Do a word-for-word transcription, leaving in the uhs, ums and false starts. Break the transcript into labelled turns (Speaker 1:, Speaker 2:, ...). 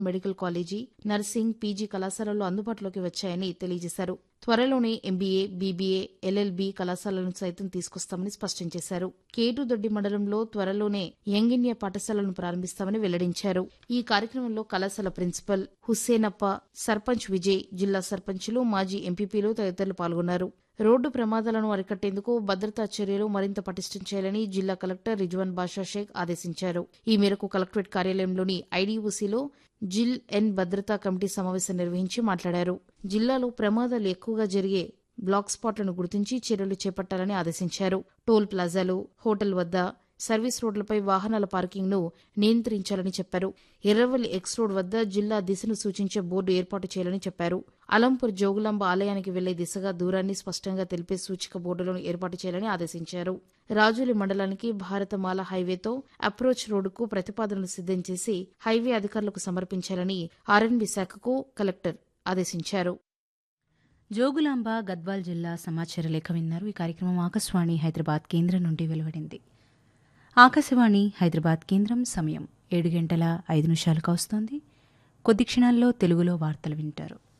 Speaker 1: Medical college, nursing, PG కళాశాలలు అందుబాటులోకి వచ్చాయని తెలియజేశారు. త్వరలోనే ఎంబీఏ, బీబీఏ, ఎల్ఎల్బీ కళాశాలను సైతం తీసుకొస్తామని స్పష్టం చేశారు. కేటుదొడ్డి మండలంలో త్వరలోనే యంగ్ ఇండియా పాఠశాలను ప్రారంభిస్తామని వెల్లడించారు. ఈ కార్యక్రమంలో కళాశాల ప్రిన్సిపల్ హుస్సేనప్ప, సర్పంచ్ విజయ్, జిల్లా సర్పంచులు, మాజీ ఎంపీపీలు తదితరులు పాల్గొన్నారు. రోడ్డు ప్రమాదాలను అరికట్టేందుకు భద్రతా చర్యలు మరింత పటిష్టం చేయాలని జిల్లా కలెక్టర్ రిజ్వాన్ బాషా షేక్ ఆదేశించారు. ఈ మేరకు కలెక్టరేట్ కార్యాలయంలోని ఐడీఓసీలో జిల్ ఎన్ భద్రతా కమిటీ సమావేశం నిర్వహించి మాట్లాడారు. జిల్లాలో ప్రమాదాలు ఎక్కువగా జరిగే బ్లాక్ స్పాట్లను గుర్తించి చర్యలు చేపట్టాలని ఆదేశించారు. టోల్ ప్లాజాలు, హోటల్ వద్ద, సర్వీస్ రోడ్లపై వాహనాల పార్కింగ్ను నియంత్రించాలని చెప్పారు. ఎర్రవల్లి ఎక్స్ రోడ్ వద్ద జిల్లా దిశను సూచించే బోర్డు ఏర్పాటు చేయాలని చెప్పారు. అలంపూర్ జోగులాంబ ఆలయానికి వెళ్లే దిశగా దూరాన్ని స్పష్టంగా తెలిపే సూచిక బోర్డులను ఏర్పాటు చేయాలని ఆదేశించారు. రాజోలి మండలానికి భారతమాల హైవేతో అప్రోచ్ రోడ్డుకు ప్రతిపాదనలు సిద్దం చేసి హైవే అధికారులకు సమర్పించాలని ఆర్ఎన్బీ శాఖకు కలెక్టర్ ఆదేశించారు.
Speaker 2: జోగులాంబ గద్వాల్ జిల్లా సమాచార లేఖ విన్నారు. ఈ కార్యక్రమం ఆకాశవాణి హైదరాబాద్ కేంద్రం నుండి వెలువడింది. ఆకాశవాణి హైదరాబాద్ కేంద్రం సమయం ఏడు గంటల ఐదు నిమిషాలకు వస్తోంది. కొద్ది క్షణాల్లో తెలుగులో వార్తలు వింటారు.